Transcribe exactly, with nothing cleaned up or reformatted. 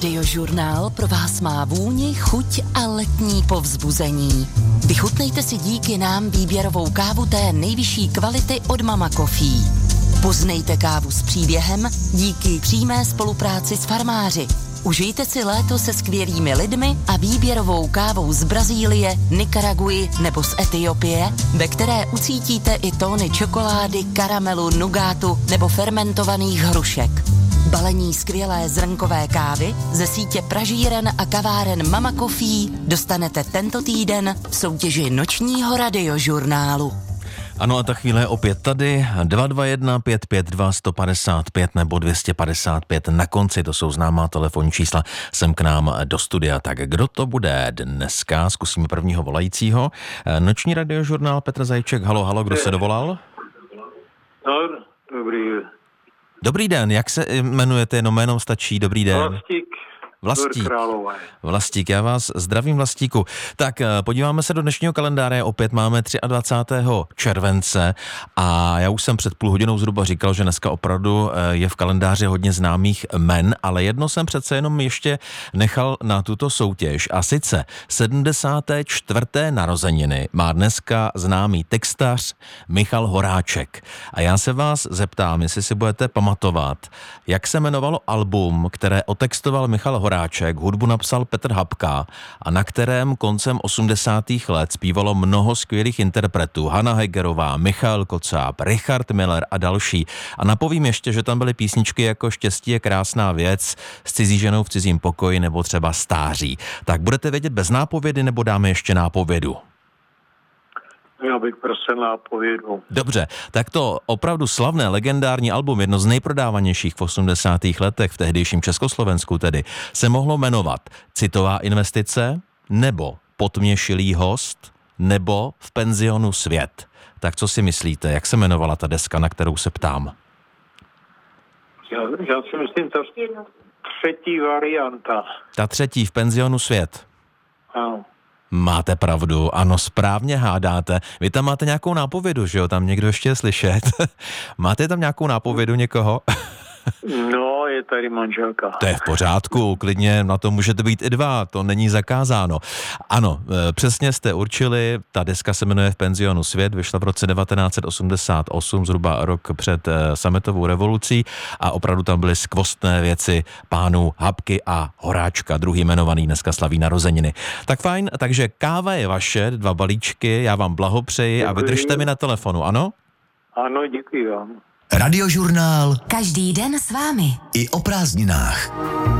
Radiožurnál pro vás má vůni, chuť a letní povzbuzení. Vychutnejte si díky nám výběrovou kávu té nejvyšší kvality od Mama Coffee. Poznejte kávu s příběhem díky přímé spolupráci s farmáři. Užijte si léto se skvělými lidmi a výběrovou kávou z Brazílie, Nikaraguji nebo z Etiopie, ve které ucítíte i tóny čokolády, karamelu, nugátu nebo fermentovaných hrušek. Balení skvělé zrnkové kávy ze sítě pražíren a kaváren Mama Coffee dostanete tento týden v soutěži nočního radiožurnálu. Ano, a ta chvíle je opět tady. dva dva jedna pět pět dva sto padesát pět nebo dvě stě padesát pět na konci, to jsou známá telefonní čísla, sem k nám do studia. Tak kdo to bude dneska? Zkusíme prvního volajícího. Noční radiožurnál Petr Zajíček. Halo, halo, kdo se dovolal? No, dobrý. Dobrý den, jak se jmenujete? Jenom jménem stačí, dobrý den. Vlastík. Vlastík. Vlastík, já vás zdravím, Vlastíku. Tak podíváme se do dnešního kalendáře, opět máme dvacátého třetího července a já už jsem před půl hodinou zhruba říkal, že dneska opravdu je v kalendáři hodně známých men, ale jedno jsem přece jenom ještě nechal na tuto soutěž a sice sedmdesáté čtvrté narozeniny má dneska známý textař Michal Horáček. A já se vás zeptám, jestli si budete pamatovat, jak se jmenovalo album, které otextoval Michal Horáček, hudbu napsal Petr Habka a na kterém koncem osmdesátých let zpívalo mnoho skvělých interpretů. Hana Hegerová, Michal Kocáb, Richard Miller a další. A napovím ještě, že tam byly písničky jako Štěstí je krásná věc, S cizí ženou v cizím pokoji nebo třeba Stáří. Tak budete vědět bez nápovědy nebo dáme ještě nápovědu? Já bych prosil nápovědu. Dobře, tak to opravdu slavné, legendární album, jedno z nejprodávanějších v osmdesátých letech, v tehdejším Československu tedy, se mohlo jmenovat Citová investice, nebo Potměšilý host, nebo V penzionu svět. Tak co si myslíte, jak se jmenovala ta deska, na kterou se ptám? Já, já si myslím, ta třetí varianta. Ta třetí, V penzionu svět. Ano. Máte pravdu, ano, správně hádáte. Vy tam máte nějakou nápovědu, že jo? Tam někdo ještě je slyšet. Máte tam nějakou nápovědu někoho? No, je tady manželka. To je v pořádku, klidně na to můžete být i dva, to není zakázáno. Ano, přesně jste určili, ta deska se jmenuje V penzionu svět, vyšla v roce devatenáct set osmdesát osm, zhruba rok před sametovou revolucí a opravdu tam byly skvostné věci pánů Habky a Horáčka, druhý jmenovaný dneska slaví narozeniny. Tak fajn, takže káva je vaše, dva balíčky, já vám blahopřeji. Děkuji. A vydržte mi na telefonu, ano? Ano, děkuji vám. Radiožurnál. Každý den s vámi. I o prázdninách.